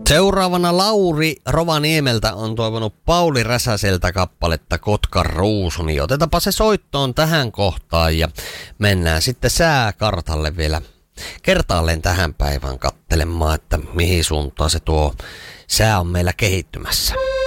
Seuraavana Lauri Rovaniemeltä on toivonut Pauli Räsäseltä kappaletta Kotkan ruusu, niin otetaanpa se soittoon tähän kohtaan ja mennään sitten sääkartalle vielä kertaalleen tähän päivään katselemaan, että mihin suuntaan se tuo sää on meillä kehittymässä.